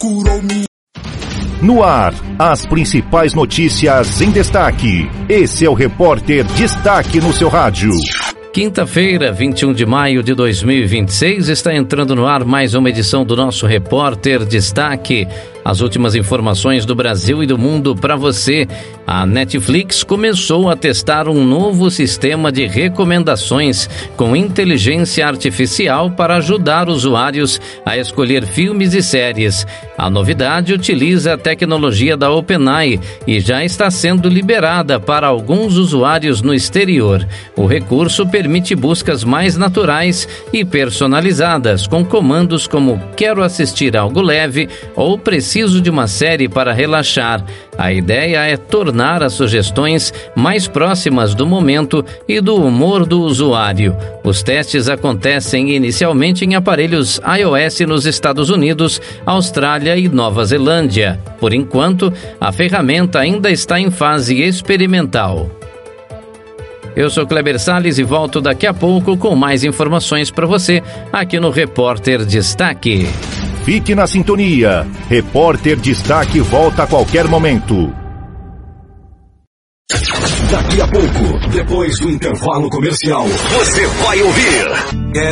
curou-me. No ar, as principais notícias em destaque. Esse é o Repórter Destaque no seu rádio. Quinta-feira, 21 de maio de 2026, está entrando no ar mais uma edição do nosso Repórter Destaque. As últimas informações do Brasil e do mundo para você. A Netflix começou a testar um novo sistema de recomendações com inteligência artificial para ajudar usuários a escolher filmes e séries. A novidade utiliza a tecnologia da OpenAI e já está sendo liberada para alguns usuários no exterior. O recurso permite buscas mais naturais e personalizadas, com comandos como "quero assistir algo leve" ou "preciso de uma série para relaxar". A ideia é tornar as sugestões mais próximas do momento e do humor do usuário. Os testes acontecem inicialmente em aparelhos iOS nos Estados Unidos, Austrália e Nova Zelândia. Por enquanto, a ferramenta ainda está em fase experimental. Eu sou Kleber Salles e volto daqui a pouco com mais informações para você aqui no Repórter Destaque. Fique na sintonia. Repórter Destaque volta a qualquer momento. Daqui a pouco, depois do intervalo comercial, você vai ouvir